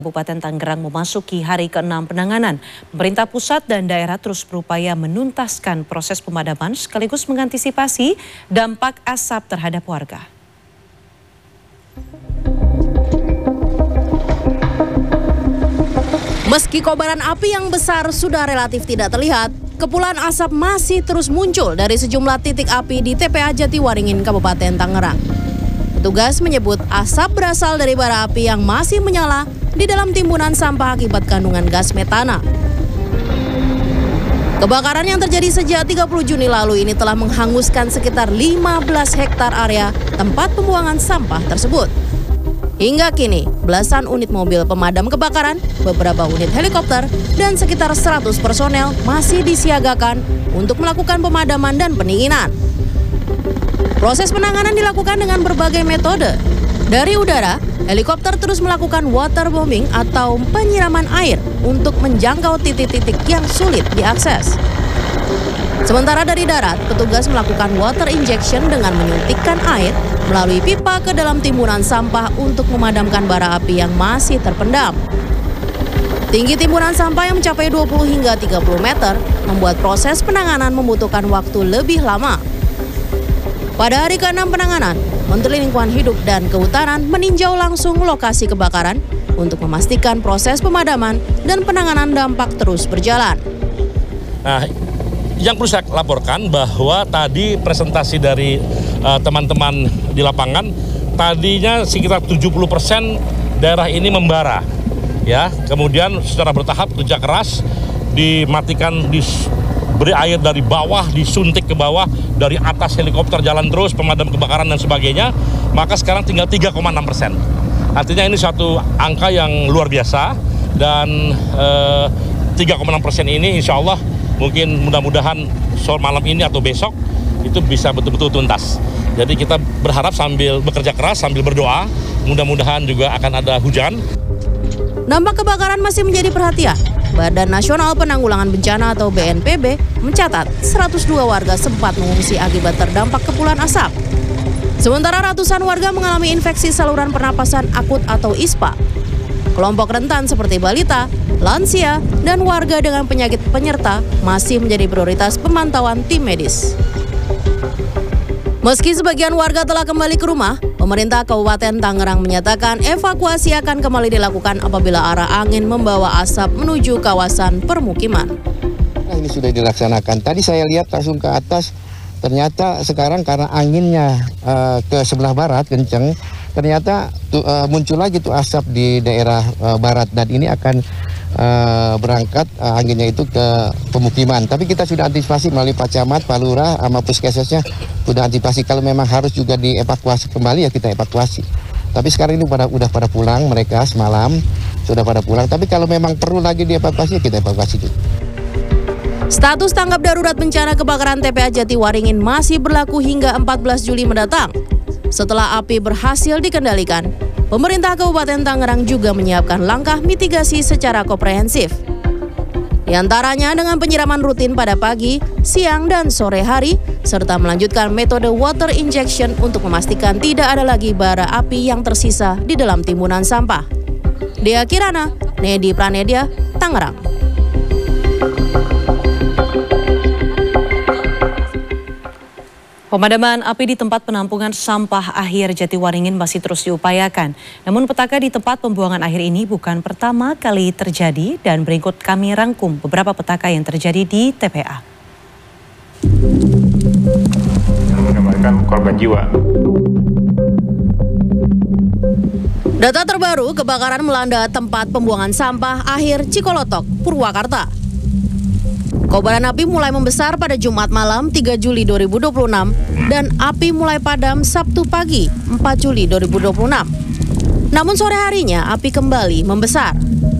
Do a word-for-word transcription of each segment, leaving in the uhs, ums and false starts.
Kabupaten Tangerang memasuki hari keenam penanganan. Pemerintah pusat dan daerah terus berupaya menuntaskan proses pemadaman sekaligus mengantisipasi dampak asap terhadap warga. Meski kobaran api yang besar sudah relatif tidak terlihat, kepulan asap masih terus muncul dari sejumlah titik api di T P A Jatiwaringin, Kabupaten Tangerang. Petugas menyebut asap berasal dari bara api yang masih menyala di dalam timbunan sampah akibat kandungan gas metana. Kebakaran yang terjadi sejak tiga puluh Juni lalu ini telah menghanguskan sekitar lima belas hektar area tempat pembuangan sampah tersebut. Hingga kini, belasan unit mobil pemadam kebakaran, beberapa unit helikopter, dan sekitar seratus personel masih disiagakan untuk melakukan pemadaman dan pendinginan. Proses penanganan dilakukan dengan berbagai metode. Dari udara, helikopter terus melakukan waterbombing atau penyiraman air untuk menjangkau titik-titik yang sulit diakses. Sementara dari darat, petugas melakukan water injection dengan menyuntikkan air melalui pipa ke dalam timbunan sampah untuk memadamkan bara api yang masih terpendam. Tinggi timbunan sampah yang mencapai dua puluh hingga tiga puluh meter membuat proses penanganan membutuhkan waktu lebih lama. Pada hari keenam penanganan, Menteri Lingkungan Hidup dan Kehutanan meninjau langsung lokasi kebakaran untuk memastikan proses pemadaman dan penanganan dampak terus berjalan. Nah, yang perlu saya laporkan bahwa tadi presentasi dari teman-teman uh, di lapangan, tadinya sekitar tujuh puluh persen daerah ini membara. Ya, kemudian secara bertahap kerja keras dimatikan, diberi air dari bawah, disuntik ke bawah, dari atas helikopter jalan terus, pemadam kebakaran dan sebagainya, maka sekarang tinggal tiga koma enam persen. Artinya ini satu angka yang luar biasa, dan eh, tiga koma enam persen ini insya Allah mungkin mudah-mudahan sore malam ini atau besok itu bisa betul-betul tuntas. Jadi kita berharap sambil bekerja keras, sambil berdoa, mudah-mudahan juga akan ada hujan. Dampak kebakaran masih menjadi perhatian. Badan Nasional Penanggulangan Bencana atau B N P B mencatat seratus dua warga sempat mengungsi akibat terdampak kepulan asap. Sementara ratusan warga mengalami infeksi saluran pernapasan akut atau I S P A. Kelompok rentan seperti balita, lansia, dan warga dengan penyakit penyerta masih menjadi prioritas pemantauan tim medis. Meski sebagian warga telah kembali ke rumah, pemerintah Kabupaten Tangerang menyatakan evakuasi akan kembali dilakukan apabila arah angin membawa asap menuju kawasan permukiman. Nah, ini sudah dilaksanakan. Tadi saya lihat langsung ke atas, ternyata sekarang karena anginnya uh, ke sebelah barat kenceng, ternyata tuh, uh, muncul lagi tuh asap di daerah uh, barat, dan ini akan uh, berangkat uh, anginnya itu ke pemukiman. Tapi kita sudah antisipasi melalui Pak Camat, Pak Lurah, sama Puskesmasnya sudah antisipasi. Kalau memang harus juga dievakuasi kembali, ya kita evakuasi. Tapi sekarang ini pada, udah pada pulang, mereka semalam sudah pada pulang. Tapi kalau memang perlu lagi dievakuasi, ya kita evakuasi juga. Status tanggap darurat bencana kebakaran T P A Jatiwaringin masih berlaku hingga empat belas Juli mendatang. Setelah api berhasil dikendalikan, pemerintah Kabupaten Tangerang juga menyiapkan langkah mitigasi secara komprehensif. Di antaranya dengan penyiraman rutin pada pagi, siang, dan sore hari, serta melanjutkan metode water injection untuk memastikan tidak ada lagi bara api yang tersisa di dalam timbunan sampah. Dea Kirana, Nedi Pranedia, Tangerang. Pemadaman api di tempat penampungan sampah akhir Jatiwaringin masih terus diupayakan. Namun petaka di tempat pembuangan akhir ini bukan pertama kali terjadi, dan berikut kami rangkum beberapa petaka yang terjadi di T P A. Menyebabkan korban jiwa. Data terbaru, kebakaran melanda tempat pembuangan sampah akhir Cikolotok, Purwakarta. Kobaran api mulai membesar pada Jumat malam tiga Juli dua ribu dua puluh enam dan api mulai padam Sabtu pagi empat Juli dua ribu dua puluh enam. Namun sore harinya api kembali membesar.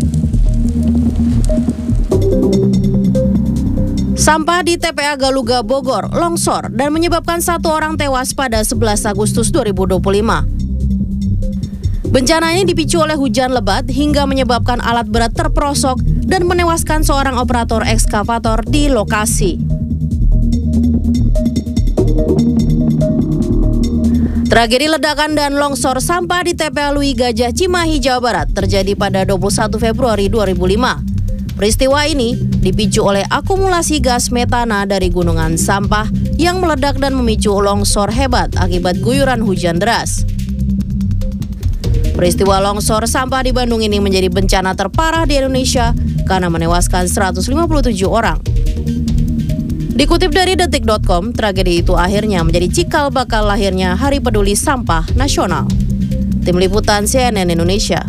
Sampah di T P A Galuga Bogor longsor dan menyebabkan satu orang tewas pada sebelas Agustus dua ribu dua puluh lima. Bencana ini dipicu oleh hujan lebat hingga menyebabkan alat berat terperosok dan menewaskan seorang operator ekskavator di lokasi. Tragedi ledakan dan longsor sampah di T P A Lui Gajah Cimahi, Jawa Barat terjadi pada dua puluh satu Februari dua ribu lima. Peristiwa ini dipicu oleh akumulasi gas metana dari gunungan sampah yang meledak dan memicu longsor hebat akibat guyuran hujan deras. Peristiwa longsor sampah di Bandung ini menjadi bencana terparah di Indonesia karena menewaskan seratus lima puluh tujuh orang. Dikutip dari detik titik com, tragedi itu akhirnya menjadi cikal bakal lahirnya Hari Peduli Sampah Nasional. Tim Liputan C N N Indonesia.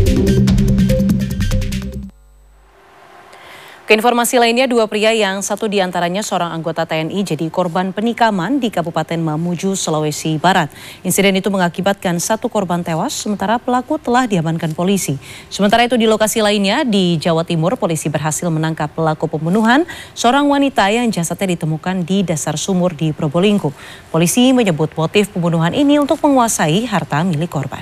Keinformasi lainnya, dua pria yang satu diantaranya seorang anggota T N I jadi korban penikaman di Kabupaten Mamuju, Sulawesi Barat. Insiden itu mengakibatkan satu korban tewas, sementara pelaku telah diamankan polisi. Sementara itu di lokasi lainnya di Jawa Timur, polisi berhasil menangkap pelaku pembunuhan seorang wanita yang jasadnya ditemukan di dasar sumur di Probolinggo. Polisi menyebut motif pembunuhan ini untuk menguasai harta milik korban.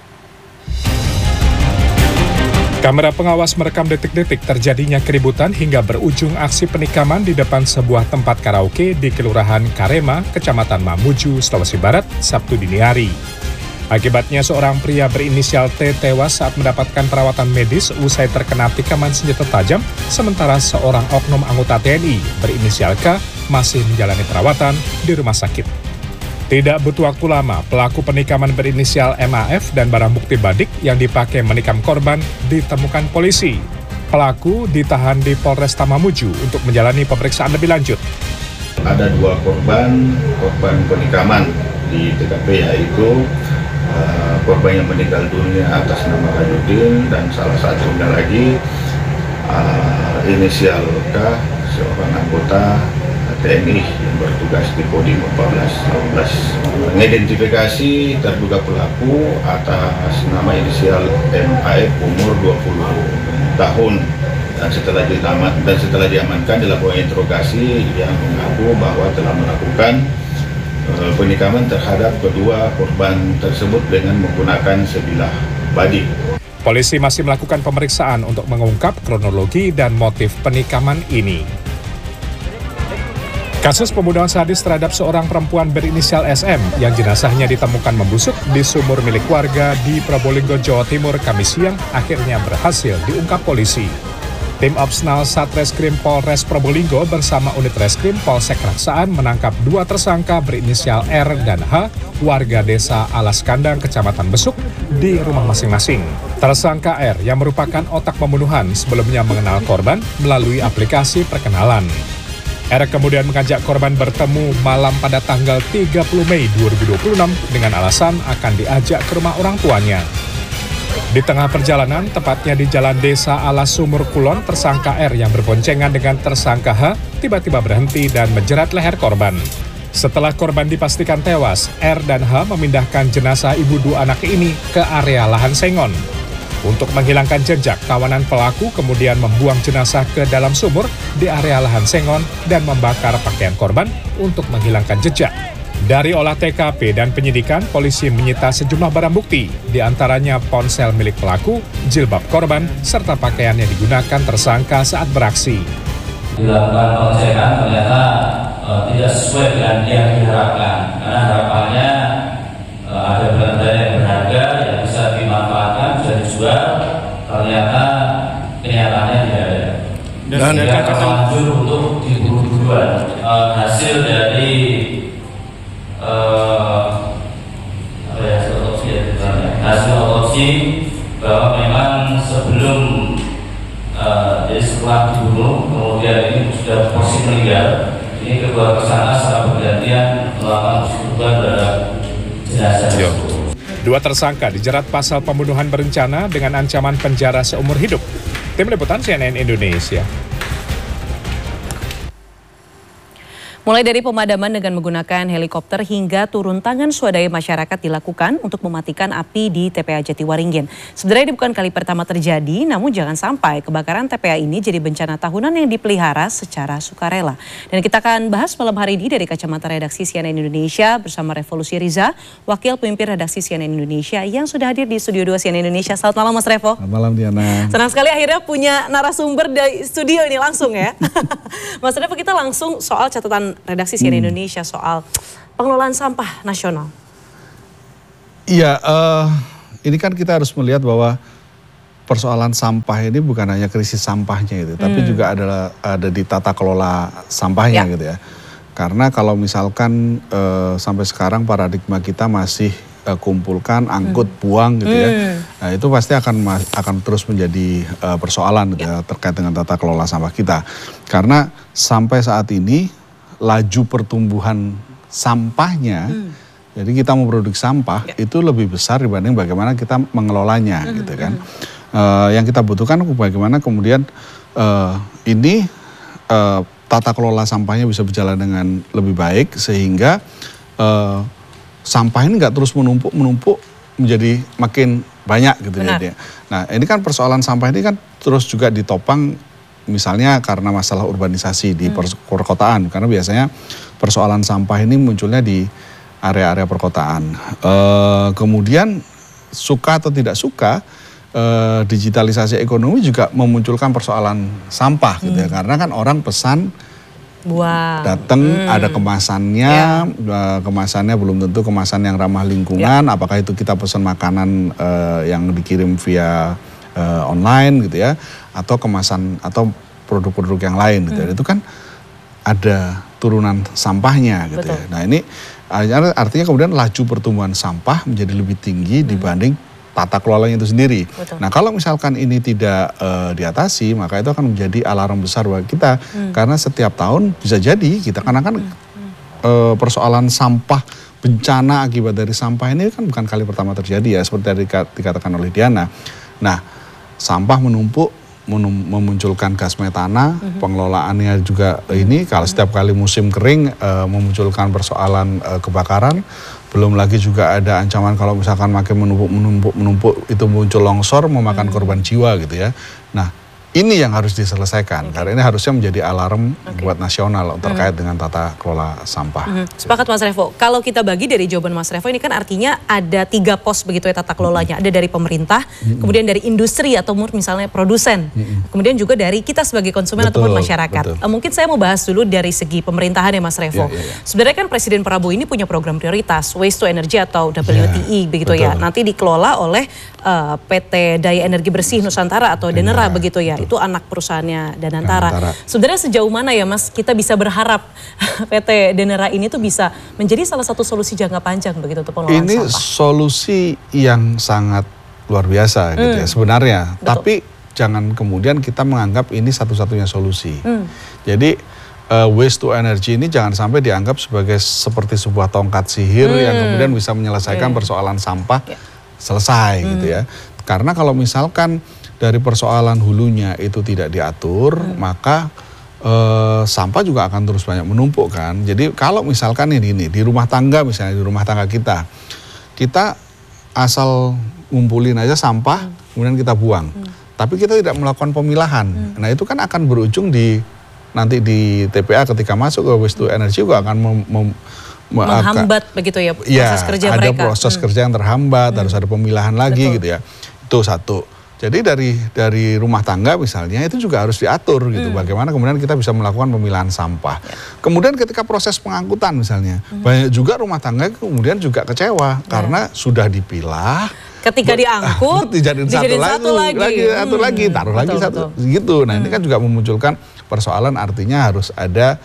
Kamera pengawas merekam detik-detik terjadinya keributan hingga berujung aksi penikaman di depan sebuah tempat karaoke di Kelurahan Karema, Kecamatan Mamuju, Sulawesi Barat, Sabtu dini hari. Akibatnya seorang pria berinisial T tewas saat mendapatkan perawatan medis usai terkena tikaman senjata tajam, sementara seorang oknum anggota T N I berinisial K masih menjalani perawatan di rumah sakit. Tidak butuh waktu lama, pelaku penikaman berinisial M A F dan barang bukti badik yang dipakai menikam korban ditemukan polisi. Pelaku ditahan di Polresta Mamuju untuk menjalani pemeriksaan lebih lanjut. Ada dua korban, korban penikaman di T K P, yaitu uh, korban yang meninggal dunia atas nama Rajudin dan salah satunya lagi uh, inisial K, seorang anggota T N I yang bertugas di Kodim empat belas enam belas. Mengidentifikasi terduga pelaku atas nama inisial M A F, umur dua puluh tahun, dan setelah diaman, dan setelah diamankan dilakukan interogasi yang mengaku bahwa telah melakukan uh, penikaman terhadap kedua korban tersebut dengan menggunakan sebilah badik. Polisi masih melakukan pemeriksaan untuk mengungkap kronologi dan motif penikaman ini. Kasus pembunuhan sadis terhadap seorang perempuan berinisial S M yang jenazahnya ditemukan membusuk di sumur milik warga di Probolinggo, Jawa Timur, Kamis siang akhirnya berhasil diungkap polisi. Tim Opsnal Satreskrim Polres Probolinggo bersama unit Reskrim Polsek Raksaan menangkap dua tersangka berinisial R dan H, warga desa Alas Kandang, Kecamatan Besuk, di rumah masing-masing. Tersangka R yang merupakan otak pembunuhan sebelumnya mengenal korban melalui aplikasi perkenalan. R kemudian mengajak korban bertemu malam pada tanggal tiga puluh Mei dua ribu dua puluh enam dengan alasan akan diajak ke rumah orang tuanya. Di tengah perjalanan, tepatnya di Jalan Desa Alas Sumur Kulon, tersangka R yang berboncengan dengan tersangka H tiba-tiba berhenti dan menjerat leher korban. Setelah korban dipastikan tewas, R dan H memindahkan jenazah ibu dua anak ini ke area lahan sengon. Untuk menghilangkan jejak, kawanan pelaku kemudian membuang jenazah ke dalam sumur di area lahan sengon dan membakar pakaian korban untuk menghilangkan jejak. Dari olah T K P dan penyidikan, polisi menyita sejumlah barang bukti, diantaranya ponsel milik pelaku, jilbab korban, serta pakaian yang digunakan tersangka saat beraksi. Dilakukan pengecekan ternyata uh, tidak sesuai dengan yang diharapkan, karena harapannya uh, ada benda yang berharga yang bisa dimanfaatkan, bisa dijual, ternyata kenyataannya tidak ada. Dan sehingga terlanjur untuk dijual. Uh, hasil dari uh, apa ya, hasil otopsi ya, hasil otopsi bahwa memang sebelum uh, jadi setelah dibunuh kemudian ini sudah posisi meninggal, ini kedua tersangka secara bergantian melakukan persetubuhan terhadap jenazah tersebut. Dua tersangka dijerat pasal pembunuhan berencana dengan ancaman penjara seumur hidup. Tim Liputan C N N Indonesia. Mulai dari pemadaman dengan menggunakan helikopter hingga turun tangan swadaya masyarakat dilakukan untuk mematikan api di T P A Jatiwaringin. Sebenarnya ini bukan kali pertama terjadi, namun jangan sampai kebakaran T P A ini jadi bencana tahunan yang dipelihara secara sukarela. Dan kita akan bahas malam hari ini dari kacamata redaksi C N N Indonesia bersama Revolusi Riza, wakil pemimpin redaksi C N N Indonesia yang sudah hadir di Studio dua C N N Indonesia. Selamat malam Mas Revo. Selamat malam Diana. Senang sekali akhirnya punya narasumber dari studio ini langsung ya. Mas Revo, kita langsung soal catatan redaksi C N N Indonesia soal pengelolaan sampah nasional. Iya, uh, ini kan kita harus melihat bahwa persoalan sampah ini bukan hanya krisis sampahnya itu, hmm. tapi juga adalah ada di tata kelola sampahnya ya. gitu ya. Karena kalau misalkan uh, sampai sekarang paradigma kita masih uh, kumpulkan, angkut, hmm. buang gitu ya, hmm. nah, itu pasti akan akan terus menjadi uh, persoalan gitu ya. ya terkait dengan tata kelola sampah kita. Karena sampai saat ini laju pertumbuhan sampahnya, hmm. jadi kita memproduksi sampah ya. itu lebih besar dibanding bagaimana kita mengelolanya hmm. gitu kan. Hmm. Uh, yang kita butuhkan bagaimana kemudian uh, ini uh, tata kelola sampahnya bisa berjalan dengan lebih baik sehingga uh, sampah ini nggak terus menumpuk menumpuk menjadi makin banyak gitu ya. Nah ini kan persoalan sampah ini kan terus juga ditopang misalnya karena masalah urbanisasi di hmm. perkotaan, karena biasanya persoalan sampah ini munculnya di area-area perkotaan. Uh, kemudian suka atau tidak suka, Uh, digitalisasi ekonomi juga memunculkan persoalan sampah hmm. gitu ya, karena kan orang pesan wow. datang hmm. ada kemasannya, yeah. uh, kemasannya belum tentu kemasan yang ramah lingkungan, yeah. apakah itu kita pesan makanan uh, yang dikirim via uh, online gitu ya, atau kemasan atau produk-produk yang lain gitu hmm. ya, itu kan ada turunan sampahnya gitu Betul. ya. Nah ini artinya kemudian laju pertumbuhan sampah menjadi lebih tinggi hmm. dibanding tata kelolanya itu sendiri. Betul. Nah kalau misalkan ini tidak uh, diatasi, maka itu akan menjadi alarm besar bagi kita. Hmm. Karena setiap tahun bisa jadi kita karena kan hmm. uh, persoalan sampah, bencana akibat dari sampah ini kan bukan kali pertama terjadi ya, seperti tadi dikatakan oleh Diana. Nah sampah menumpuk, memunculkan gas metana, hmm. pengelolaannya juga ini kalau setiap kali musim kering uh, memunculkan persoalan uh, kebakaran. Belum lagi juga ada ancaman kalau misalkan makin menumpuk, menumpuk, menumpuk itu muncul longsor memakan hmm. korban jiwa gitu ya. Nah ini yang harus diselesaikan, okay. karena ini harusnya menjadi alarm okay. buat nasional terkait hmm. dengan tata kelola sampah. Hmm. Sepakat Mas Revo, kalau kita bagi dari jawaban Mas Revo ini kan artinya ada tiga pos begitu ya tata kelolanya. Hmm. Ada dari pemerintah, hmm. kemudian dari industri atau misalnya produsen, hmm. kemudian juga dari kita sebagai konsumen betul, ataupun masyarakat. Betul. Mungkin saya mau bahas dulu dari segi pemerintahan ya Mas Revo. Ya, ya, ya. Sebenarnya kan Presiden Prabowo ini punya program prioritas, Waste to Energy atau W T E ya, begitu betul. ya. Nanti dikelola oleh uh, P T Daya Energi Bersih Nusantara atau Denera begitu ya. Itu anak perusahaannya Danantara. Danantara. Sebenarnya sejauh mana ya Mas kita bisa berharap P T Denera ini tuh bisa menjadi salah satu solusi jangka panjang begitu untuk pengelolaan ini sampah? Ini solusi yang sangat luar biasa hmm. gitu ya sebenarnya. Betul. Tapi jangan kemudian kita menganggap ini satu-satunya solusi. Hmm. Jadi uh, waste to energy ini jangan sampai dianggap sebagai seperti sebuah tongkat sihir hmm. yang kemudian bisa menyelesaikan yeah. persoalan sampah yeah. selesai hmm. gitu ya. Karena kalau misalkan dari persoalan hulunya itu tidak diatur, hmm. maka e, sampah juga akan terus banyak menumpuk kan. Jadi kalau misalkan ini, ini di rumah tangga misalnya, di rumah tangga kita, kita asal ngumpulin aja sampah, hmm. kemudian kita buang. Hmm. Tapi kita tidak melakukan pemilahan. Hmm. Nah itu kan akan berujung di nanti di T P A ketika masuk ke waste to energy juga akan mem, mem, menghambat akan, begitu ya proses ya, kerja ada mereka. Ada proses hmm. kerja yang terhambat, hmm. harus ada pemilahan lagi Betul. gitu ya. Itu satu. Jadi dari dari rumah tangga misalnya itu juga harus diatur gitu. Hmm. Bagaimana kemudian kita bisa melakukan pemilahan sampah. Ya. Kemudian ketika proses pengangkutan misalnya, hmm. banyak juga rumah tangga kemudian juga kecewa ya. karena sudah dipilah. Ketika diangkut, dijadiin satu, satu lagi, lagi, hmm. satu lagi, taruh betul, lagi satu, betul. gitu. Nah hmm. ini kan juga memunculkan persoalan artinya harus ada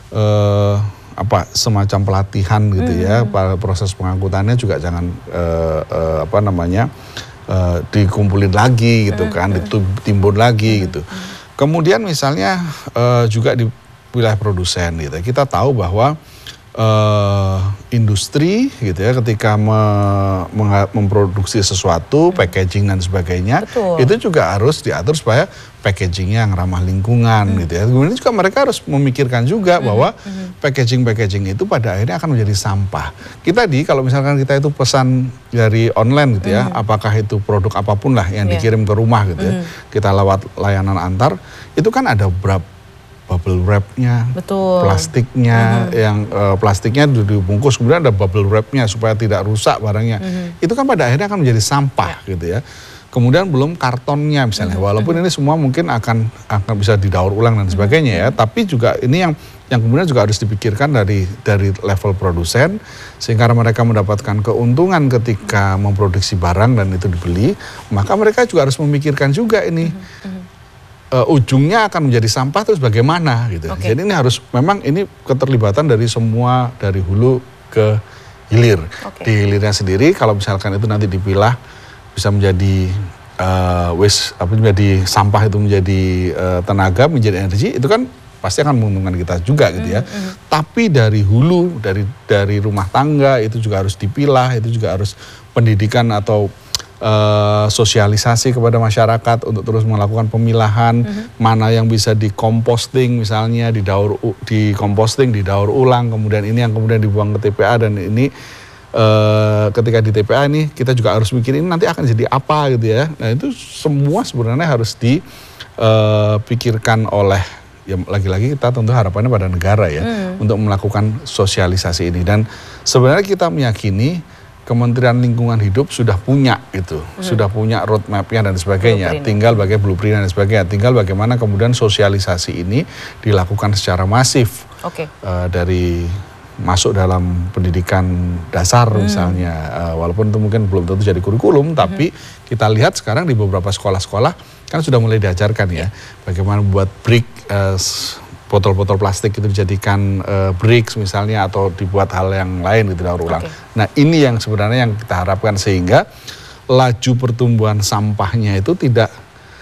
eh, apa semacam pelatihan gitu hmm. ya. Proses pengangkutannya juga jangan eh, eh, apa namanya. Uh, dikumpulin lagi gitu kan, ditimbun lagi gitu. Kemudian misalnya uh, juga di wilayah produsen gitu, kita tahu bahwa uh, industri gitu ya ketika me, me, memproduksi sesuatu, packaging dan sebagainya, Betul. itu juga harus diatur supaya packagingnya yang ramah lingkungan hmm. gitu ya. Kemudian juga mereka harus memikirkan juga hmm. bahwa packaging-packaging itu pada akhirnya akan menjadi sampah. Kita di kalau misalkan kita itu pesan dari online gitu ya, hmm. apakah itu produk apapun lah yang yeah. dikirim ke rumah gitu ya, hmm. kita lewat layanan antar, itu kan ada berapa bubble wrap-nya, plastiknya, mm-hmm. yang uh, plastiknya dibungkus, kemudian ada bubble wrap-nya supaya tidak rusak barangnya. Mm-hmm. Itu kan pada akhirnya akan menjadi sampah yeah. gitu ya. kemudian belum kartonnya misalnya. Walaupun ini semua mungkin akan akan bisa didaur ulang dan sebagainya ya, tapi juga ini yang yang kemudian juga harus dipikirkan dari dari level produsen sehingga mereka mendapatkan keuntungan ketika memproduksi barang dan itu dibeli, maka mereka juga harus memikirkan juga ini uh, ujungnya akan menjadi sampah terus bagaimana gitu. Okay. Jadi ini harus memang ini keterlibatan dari semua dari hulu ke hilir. Okay. Di hilirnya sendiri kalau misalkan itu nanti dipilah bisa menjadi uh, waste apa menjadi sampah itu menjadi uh, tenaga, menjadi energi, itu kan pasti akan menguntungkan kita juga gitu ya. Mm, mm. Tapi dari hulu, dari dari rumah tangga itu juga harus dipilah, itu juga harus pendidikan atau uh, sosialisasi kepada masyarakat untuk terus melakukan pemilahan, mm-hmm. mana yang bisa dikomposting misalnya, didaur dikomposting, didaur ulang, kemudian ini yang kemudian dibuang ke T P A dan ini uh, ketika di T P A ini kita juga harus mikirin nanti akan jadi apa gitu ya. Nah itu semua sebenarnya harus dipikirkan uh, oleh ya lagi-lagi kita tentu harapannya pada negara ya hmm. untuk melakukan sosialisasi ini dan sebenarnya kita meyakini Kementerian Lingkungan Hidup sudah punya itu, hmm. sudah punya roadmap-nya dan sebagainya, blueprint. Tinggal bagaimana blueprint dan sebagainya, tinggal bagaimana kemudian sosialisasi ini dilakukan secara masif okay. uh, dari masuk dalam pendidikan dasar hmm. misalnya, uh, walaupun itu mungkin belum tentu jadi kurikulum, hmm. tapi kita lihat sekarang di beberapa sekolah-sekolah kan sudah mulai diajarkan ya, bagaimana buat brick, uh, botol-botol plastik itu dijadikan uh, bricks misalnya atau dibuat hal yang lain gitu daur ulang. Okay. Nah ini yang sebenarnya yang kita harapkan sehingga laju pertumbuhan sampahnya itu tidak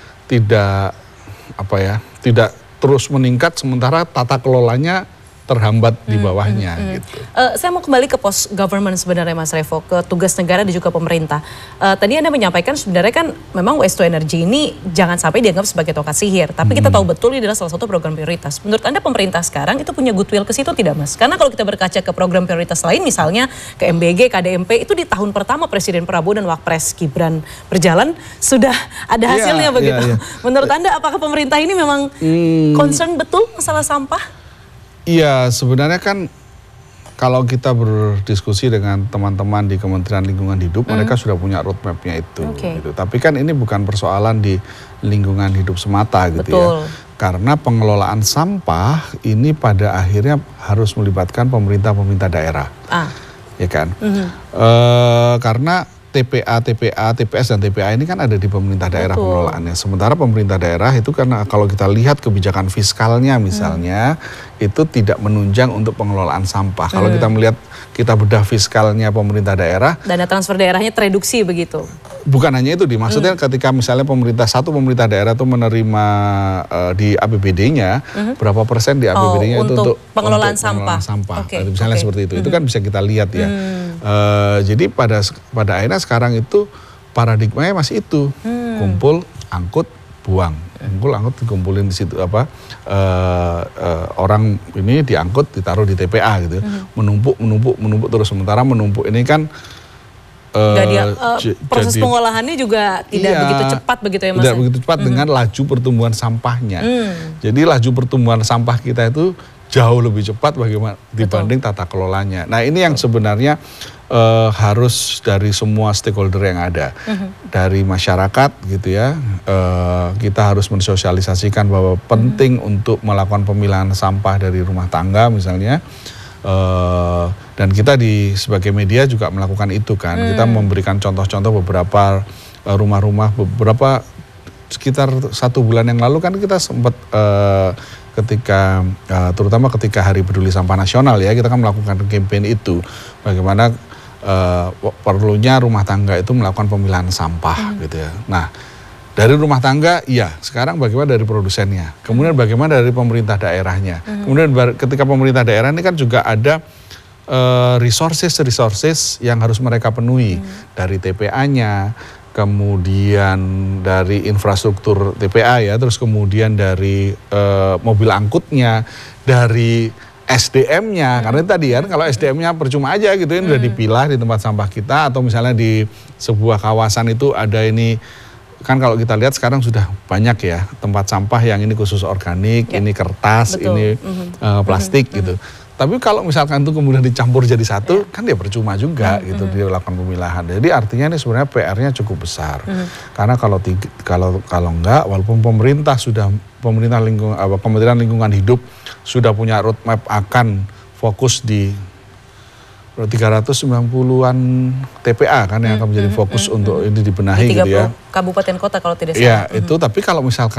tidak apa ya, tidak terus meningkat sementara tata kelolanya terhambat di bawahnya hmm, hmm, gitu. Uh, saya mau kembali ke post government sebenarnya Mas Revo, ke tugas negara dan juga pemerintah. Uh, tadi Anda menyampaikan sebenarnya kan memang waste to energy ini jangan sampai dianggap sebagai tongkat sihir, tapi hmm. kita tahu betul ini adalah salah satu program prioritas. Menurut Anda pemerintah sekarang itu punya goodwill ke situ tidak Mas? Karena kalau kita berkaca ke program prioritas lain misalnya ke M B G, K D M P itu di tahun pertama Presiden Prabowo dan Wakpres Gibran berjalan sudah ada hasilnya yeah, begitu. Yeah, yeah. Menurut Anda apakah pemerintah ini memang hmm. concern betul masalah sampah? Iya, sebenarnya kan kalau kita berdiskusi dengan teman-teman di Kementerian Lingkungan Hidup, mm. mereka sudah punya roadmap-nya itu. Okay. Gitu. Tapi kan ini bukan persoalan di lingkungan hidup semata gitu. Betul. Ya. Karena pengelolaan sampah ini pada akhirnya harus melibatkan pemerintah-pemerintah daerah. Ah. Ya kan? Mm-hmm. E, karena T P A, T P A, T P S dan T P A ini kan ada di pemerintah daerah Betul. pengelolaannya. Sementara pemerintah daerah itu karena kalau kita lihat kebijakan fiskalnya misalnya hmm. itu tidak menunjang untuk pengelolaan sampah. Hmm. Kalau kita melihat kita bedah fiskalnya pemerintah daerah, dana transfer daerahnya tereduksi begitu. Bukan hanya itu, maksudnya hmm. ketika misalnya pemerintah satu pemerintah daerah itu menerima uh, di A P B D-nya hmm. berapa persen di A P B D-nya oh, itu untuk pengelolaan untuk sampah. Pengelolaan sampah. Okay. Misalnya okay. seperti itu. Hmm. Itu kan bisa kita lihat ya. Hmm. Uh, jadi pada pada akhirnya sekarang itu paradigmanya masih itu hmm. kumpul, angkut, buang, kumpul, angkut, dikumpulin di situ apa uh, uh, orang ini diangkut, ditaruh di T P A gitu, hmm. menumpuk, menumpuk, menumpuk terus sementara menumpuk ini kan uh, dia, uh, proses jadi, pengolahannya juga tidak iya, begitu cepat begitu ya Mas? Tidak begitu cepat hmm. dengan laju pertumbuhan sampahnya. Hmm. Jadi laju pertumbuhan sampah kita itu jauh lebih cepat bagaimana dibanding Betul. tata kelolanya. Nah ini yang sebenarnya uh, harus dari semua stakeholder yang ada, uh-huh. dari masyarakat gitu ya. Uh, kita harus mensosialisasikan bahwa penting uh-huh. untuk melakukan pemilahan sampah dari rumah tangga misalnya. Uh, dan kita di sebagai media juga melakukan itu kan. Uh-huh. Kita memberikan contoh-contoh beberapa uh, rumah-rumah, beberapa sekitar satu bulan yang lalu kan kita sempat uh, ketika uh, terutama ketika Hari Peduli Sampah Nasional ya, kita kan melakukan campaign itu bagaimana uh, perlunya rumah tangga itu melakukan pemilahan sampah hmm. gitu ya. Nah dari rumah tangga iya, sekarang bagaimana dari produsennya, kemudian bagaimana dari pemerintah daerahnya, hmm. kemudian ketika pemerintah daerah ini kan juga ada uh, resources resources yang harus mereka penuhi hmm. dari T P A-nya, kemudian dari infrastruktur T P A ya, terus kemudian dari uh, mobil angkutnya, dari S D M-nya, hmm. karena tadi kan kalau S D M-nya percuma aja gitu kan, hmm. udah dipilah di tempat sampah kita, atau misalnya di sebuah kawasan itu ada ini, kan kalau kita lihat sekarang sudah banyak ya tempat sampah yang ini khusus organik, ya. ini kertas, Betul. ini mm-hmm. uh, plastik mm-hmm. gitu. Tapi kalau misalkan itu kemudian dicampur jadi satu, yeah. kan dia percuma juga mm-hmm. gitu dia lakukan pemilahan. Jadi artinya ini sebenarnya P R-nya cukup besar. Mm-hmm. Karena kalau tiga, kalau kalau enggak, walaupun pemerintah sudah pemerintah lingkungan apa Kementerian Lingkungan Hidup sudah punya roadmap akan fokus di tiga ratus sembilan puluhan T P A kan yang akan menjadi fokus mm-hmm. untuk ini dibenahi di gitu ya. kabupaten kota kalau tidak Ya salah. itu mm-hmm. tapi kalau misalkan